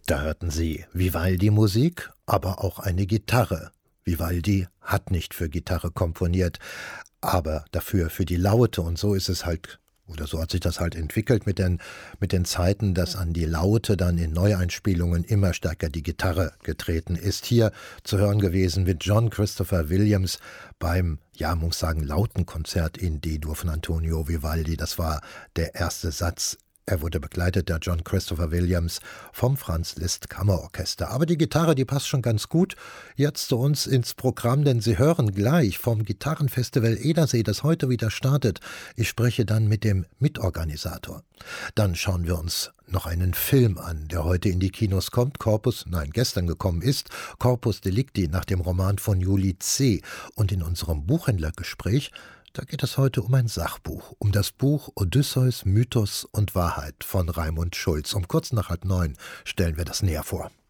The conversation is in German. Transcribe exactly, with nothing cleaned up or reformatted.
Da hörten Sie Vivaldi-Musik, aber auch eine Gitarre. Vivaldi hat nicht für Gitarre komponiert, aber dafür für die Laute, und so ist es halt, oder so hat sich das halt entwickelt mit den, mit den Zeiten, dass an die Laute dann in Neueinspielungen immer stärker die Gitarre getreten ist. Hier zu hören gewesen mit John Christopher Williams beim, ja, man muss sagen, Lautenkonzert in D-Dur von Antonio Vivaldi. Das war der erste Satz. Er wurde begleitet, der John Christopher Williams, vom Franz Liszt Kammerorchester. Aber die Gitarre, die passt schon ganz gut jetzt zu uns ins Programm, denn Sie hören gleich vom Gitarrenfestival Edersee, das heute wieder startet. Ich spreche dann mit dem Mitorganisator. Dann schauen wir uns noch einen Film an, der heute in die Kinos kommt. Corpus, nein, gestern gekommen ist. Corpus Delicti nach dem Roman von Julie C. Und in unserem Buchhändlergespräch, da geht es heute um ein Sachbuch, um das Buch Odysseus, Mythos und Wahrheit von Raimund Schulz. Um kurz nach halb neun stellen wir das näher vor.